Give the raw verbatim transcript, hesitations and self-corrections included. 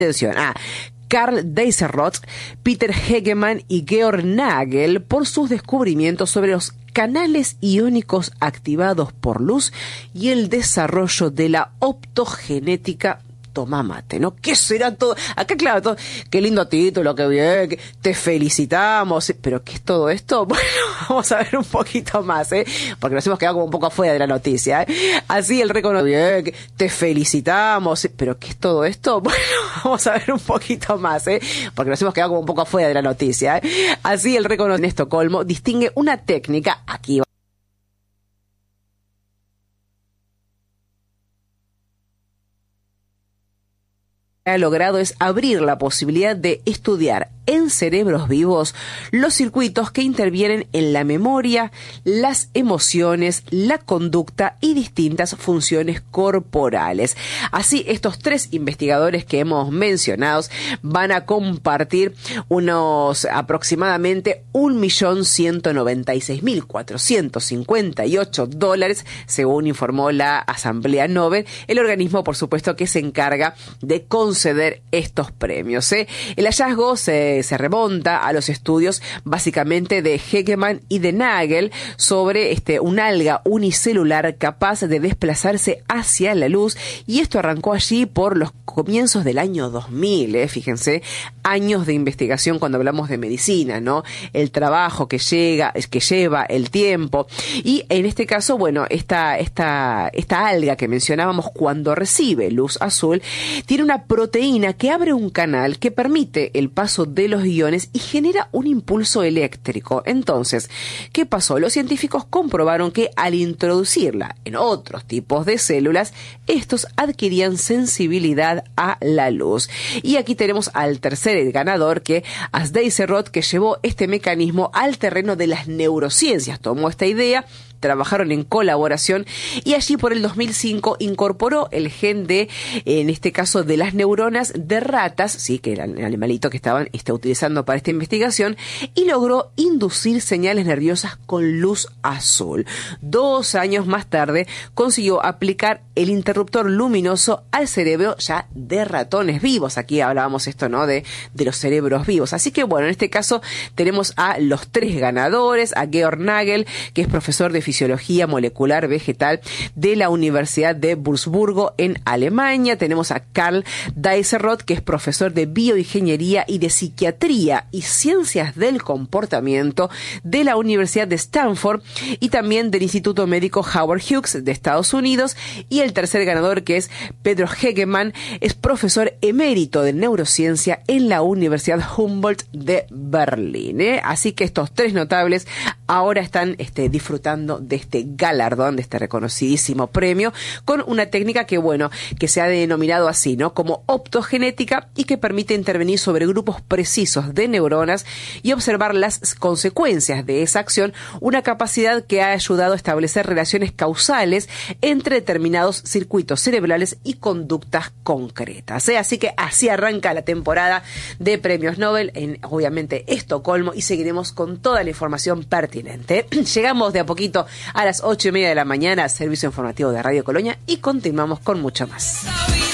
Atención a Carl Deisseroth, Peter Hegemann y Georg Nagel por sus descubrimientos sobre los canales iónicos activados por luz y el desarrollo de la optogenética. Toma mate, ¿no? ¿Qué será todo? Acá, claro, todo, qué lindo título, qué bien, que te felicitamos. ¿Pero qué es todo esto? Bueno, vamos a ver un poquito más, ¿eh? Porque nos hemos quedado como un poco afuera de la noticia, ¿eh? Así el reconocimiento, bien, que te felicitamos. ¿Pero qué es todo esto? Bueno, vamos a ver un poquito más, ¿eh? Porque nos hemos quedado como un poco afuera de la noticia, ¿eh? Así el reconocimiento en Estocolmo distingue una técnica, aquí va, ha logrado es abrir la posibilidad de estudiar en cerebros vivos los circuitos que intervienen en la memoria, las emociones, la conducta y distintas funciones corporales. Así, estos tres investigadores que hemos mencionado van a compartir unos aproximadamente un millón ciento noventa y seis mil cuatrocientos cincuenta y ocho dólares, según informó la Asamblea Nobel, el organismo, por supuesto, que se encarga de conceder estos premios, ¿eh? El hallazgo se se remonta a los estudios básicamente de Hegemann y de Nagel sobre este, un alga unicelular capaz de desplazarse hacia la luz, y esto arrancó allí por los comienzos del año dos mil, ¿eh? Fíjense, años de investigación cuando hablamos de medicina, ¿no? El trabajo que llega, que lleva, el tiempo, y en este caso, bueno, esta, esta, esta alga que mencionábamos, cuando recibe luz azul, tiene una proteína que abre un canal que permite el paso de los iones y genera un impulso eléctrico. Entonces, ¿qué pasó? Los científicos comprobaron que al introducirla en otros tipos de células, estos adquirían sensibilidad a la luz. Y aquí tenemos al tercer ganador, que es Deisseroth, que llevó este mecanismo al terreno de las neurociencias. Tomó esta idea, trabajaron en colaboración y allí por el dos mil cinco incorporó el gen de, en este caso, de las neuronas de ratas, sí, que era el animalito que estaban está utilizando para esta investigación, y logró inducir señales nerviosas con luz azul. Dos años más tarde consiguió aplicar el interruptor luminoso al cerebro ya de ratones vivos. Aquí hablábamos esto, ¿no? De, de los cerebros vivos. Así que, bueno, en este caso tenemos a los tres ganadores, a Georg Nagel, que es profesor de Fisiología Molecular Vegetal de la Universidad de Würzburgo en Alemania. Tenemos a Carl Deisseroth, que es profesor de Bioingeniería y de Psiquiatría y Ciencias del Comportamiento de la Universidad de Stanford y también del Instituto Médico Howard Hughes de Estados Unidos. Y el tercer ganador, que es Pedro Hegemann, es profesor emérito de Neurociencia en la Universidad Humboldt de Berlín, ¿eh? Así que estos tres notables ahora están este, disfrutando de este galardón, de este reconocidísimo premio, con una técnica que, bueno, que se ha denominado así, ¿no? Como optogenética, y que permite intervenir sobre grupos precisos de neuronas y observar las consecuencias de esa acción, una capacidad que ha ayudado a establecer relaciones causales entre determinados circuitos cerebrales y conductas concretas, ¿eh? Así que así arranca la temporada de premios Nobel en, obviamente, Estocolmo, y seguiremos con toda la información pertinente. Llegamos de a poquito a las ocho y media de la mañana, servicio informativo de Radio Colonia, y continuamos con mucho más.